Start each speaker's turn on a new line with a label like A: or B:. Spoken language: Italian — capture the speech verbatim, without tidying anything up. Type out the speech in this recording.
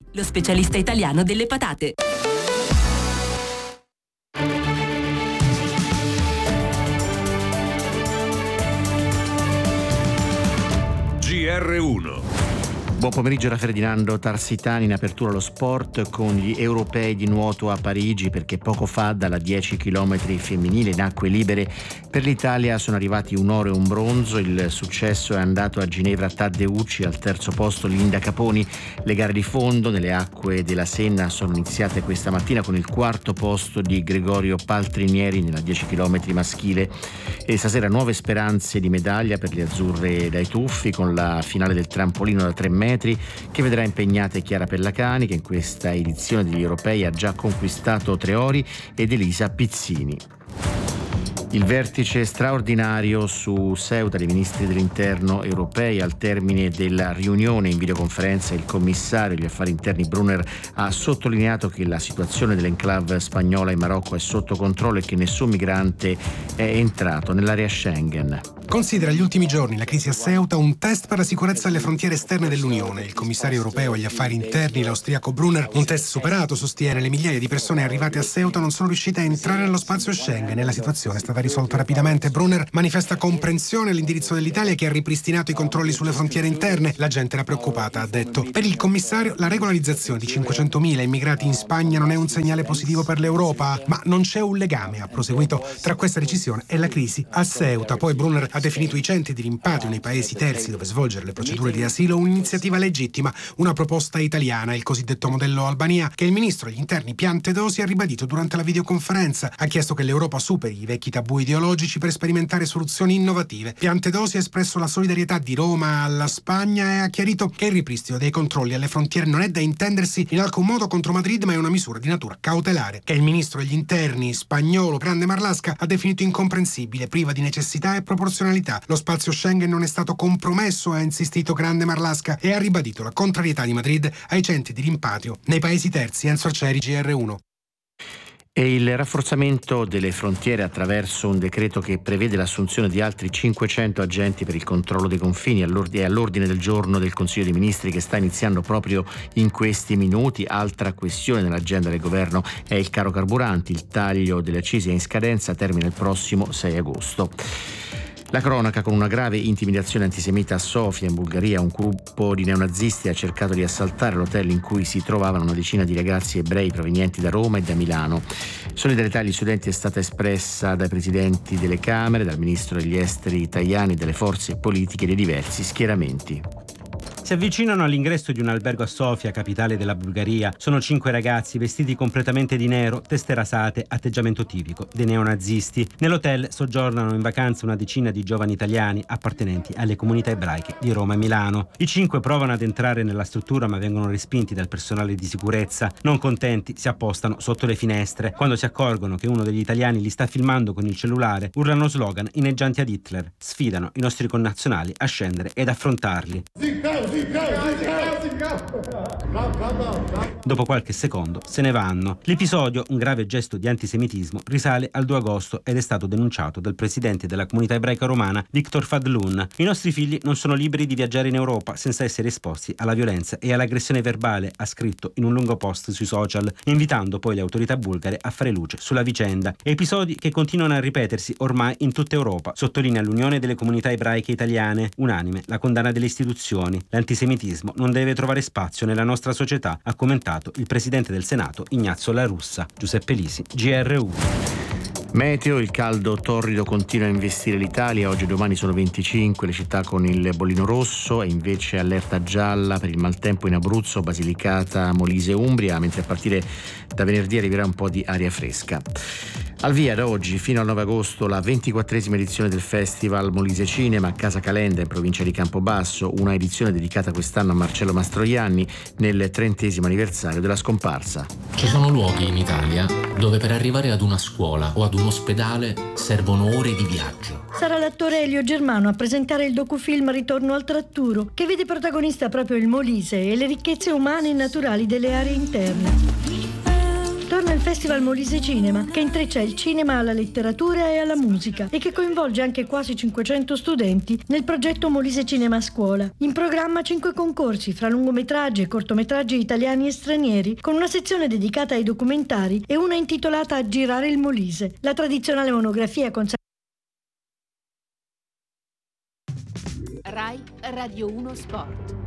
A: lo specialista italiano delle patate.
B: G R uno.
C: Buon pomeriggio da Ferdinando Tarsitani. In apertura allo sport con gli europei di nuoto a Parigi, perché poco fa dalla dieci chilometri femminile in acque libere per l'Italia sono arrivati un oro e un bronzo. Il successo è andato a Ginevra Taddeucci, al terzo posto Linda Caponi. Le gare di fondo nelle acque della Senna sono iniziate questa mattina con il quarto posto di Gregorio Paltrinieri nella dieci chilometri maschile, e stasera nuove speranze di medaglia per le azzurre dai tuffi, con la finale del trampolino da tre metri che vedrà impegnate Chiara Pellacani, che in questa edizione degli europei ha già conquistato tre ori, ed Elisa Pizzini. Il vertice straordinario su Ceuta dei ministri dell'interno europei. Al termine della riunione in videoconferenza il commissario agli affari interni Brunner ha sottolineato che la situazione dell'enclave spagnola in Marocco è sotto controllo e che nessun migrante è entrato nell'area Schengen.
D: Considera gli ultimi giorni la crisi a Ceuta un test per la sicurezza alle frontiere esterne dell'Unione. Il commissario europeo agli affari interni, l'austriaco Brunner, un test superato, sostiene. Le migliaia di persone arrivate a Ceuta non sono riuscite a entrare nello spazio Schengen e la situazione è stata risolta rapidamente. Brunner manifesta comprensione all'indirizzo dell'Italia, che ha ripristinato i controlli sulle frontiere interne. La gente era preoccupata, ha detto. Per il commissario la regolarizzazione di cinquecentomila immigrati in Spagna non è un segnale positivo per l'Europa, ma non c'è un legame, ha proseguito, tra questa decisione e la crisi a Ceuta. Poi Brunner ha definito i centri di rimpatrio nei paesi terzi dove svolgere le procedure di asilo un'iniziativa legittima, una proposta italiana, il cosiddetto modello Albania, che il ministro degli interni Piantedosi ha ribadito durante la videoconferenza. Ha chiesto che l'Europa superi i vecchi tabù ideologici per sperimentare soluzioni innovative. Piantedosi ha espresso la solidarietà di Roma alla Spagna e ha chiarito che il ripristino dei controlli alle frontiere non è da intendersi in alcun modo contro Madrid, ma è una misura di natura cautelare, che il ministro degli interni spagnolo Grande Marlaska ha definito incomprensibile, priva di necessità e proporzionalità. Lo spazio Schengen non è stato compromesso, ha insistito Grande Marlaska, e ha ribadito la contrarietà di Madrid ai centri di rimpatrio nei paesi terzi. Enzo Arcieri, G R uno.
C: E il rafforzamento delle frontiere attraverso un decreto che prevede l'assunzione di altri cinquecento agenti per il controllo dei confini è all'ordine del giorno del Consiglio dei Ministri, che sta iniziando proprio in questi minuti. Altra questione nell'agenda del governo è il caro carburanti. Il taglio delle accise è in scadenza, termina il prossimo sei agosto. La cronaca con una grave intimidazione antisemita a Sofia, in Bulgaria. Un gruppo di neonazisti ha cercato di assaltare l'hotel in cui si trovavano una decina di ragazzi ebrei provenienti da Roma e da Milano. Solidarietà agli studenti è stata espressa dai presidenti delle Camere, dal ministro degli esteri Tajani, delle forze politiche dei diversi schieramenti.
E: Si avvicinano all'ingresso di un albergo a Sofia, capitale della Bulgaria. Sono cinque ragazzi vestiti completamente di nero, teste rasate, atteggiamento tipico dei neonazisti. Nell'hotel soggiornano in vacanza una decina di giovani italiani appartenenti alle comunità ebraiche di Roma e Milano. I cinque provano ad entrare nella struttura, ma vengono respinti dal personale di sicurezza. Non contenti, si appostano sotto le finestre. Quando si accorgono che uno degli italiani li sta filmando con il cellulare, urlano slogan inneggianti ad Hitler. Sfidano i nostri connazionali a scendere ed affrontarli. Dopo qualche secondo se ne vanno. L'episodio, un grave gesto di antisemitismo, risale al due agosto ed è stato denunciato dal presidente della comunità ebraica romana Victor Fadlun. I nostri figli non sono liberi di viaggiare in Europa senza essere esposti alla violenza e all'aggressione verbale, ha scritto in un lungo post sui social, invitando poi le autorità bulgare a fare luce sulla vicenda. Episodi che continuano a ripetersi ormai in tutta Europa, sottolinea l'Unione delle Comunità Ebraiche Italiane, unanime la condanna delle istituzioni. L'antisemitismo non deve trovare spazio nella nostra società, ha commentato il presidente del Senato Ignazio La Russa. Giuseppe Lisi, G R uno.
C: Meteo, il caldo torrido continua a investire l'Italia. Oggi e domani sono venticinque le città con il bollino rosso, e invece allerta gialla per il maltempo in Abruzzo, Basilicata, Molise e Umbria, mentre a partire da venerdì arriverà un po' di aria fresca. Al via da oggi fino al nove agosto la ventiquattresima edizione del Festival Molise Cinema a Casa Calenda in provincia di Campobasso, una edizione dedicata quest'anno a Marcello Mastroianni nel trentesimo anniversario della scomparsa.
F: Ci sono luoghi in Italia dove per arrivare ad una scuola o ad un ospedale servono ore di viaggio.
G: Sarà l'attore Elio Germano a presentare il docufilm Ritorno al Tratturo, che vede protagonista proprio il Molise e le ricchezze umane e naturali delle aree interne. Torna il Festival Molise Cinema, che intreccia il cinema alla letteratura e alla musica e che coinvolge anche quasi cinquecento studenti nel progetto Molise Cinema a Scuola. In programma cinque concorsi fra lungometraggi e cortometraggi italiani e stranieri, con una sezione dedicata ai documentari e una intitolata a Girare il Molise, la tradizionale monografia con
H: Rai Radio uno Sport.